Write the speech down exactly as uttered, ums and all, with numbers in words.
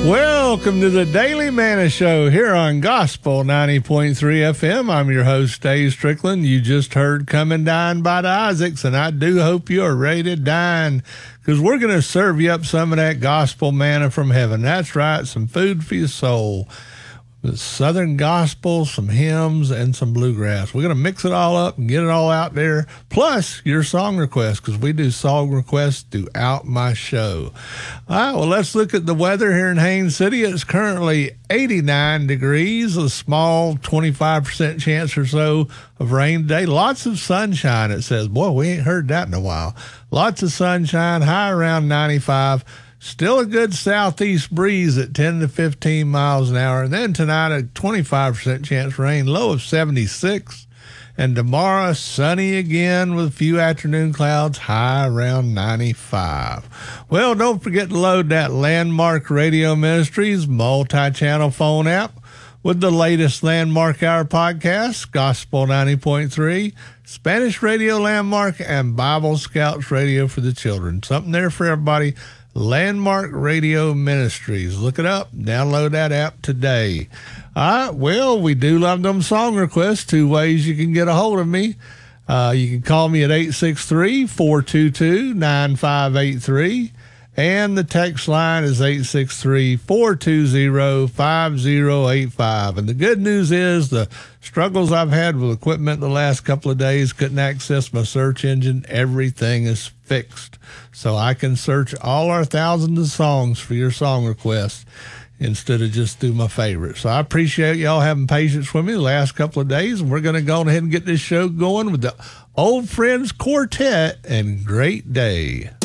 Welcome to the Daily Manna Show here on Gospel ninety point three F M. I'm your host, Dave Strickland. You just heard Come and Dine by the Isaacs, and I do hope you are ready to dine because we're going to serve you up some of that gospel manna from heaven. That's right, some food for your soul. The Southern gospel, some hymns, and some bluegrass. We're going to mix it all up and get it all out there, plus your song requests, because we do song requests throughout my show. All right, well, let's look at the weather here in Haines City. It's currently eighty-nine degrees, a small twenty-five percent chance or so of rain today. Lots of sunshine, it says. Boy, we ain't heard that in a while. Lots of sunshine, high around ninety-five. Still a good southeast breeze at ten to fifteen miles an hour. And then tonight, a twenty-five percent chance of rain, low of seventy-six. And tomorrow, sunny again with a few afternoon clouds, high around ninety-five. Well, don't forget to load that Landmark Radio Ministries multi-channel phone app with the latest Landmark Hour podcast, Gospel ninety point three, Spanish Radio Landmark, and Bible Scouts Radio for the children. Something there for everybody. Landmark Radio Ministries. Look it up. Download that app today. All right. Well, we do love them song requests. Two ways you can get a hold of me. Uh, you can call me at eight six three, four two two, nine five eight three. And the text line is eight six three, four two zero, five zero eight five. And the good news is the struggles I've had with equipment the last couple of days, couldn't access my search engine. Everything is fixed. So I can search all our thousands of songs for your song requests instead of just through my favorites. So I appreciate y'all having patience with me the last couple of days. And we're going to go ahead and get this show going with the Old Friends Quartet and Great Day.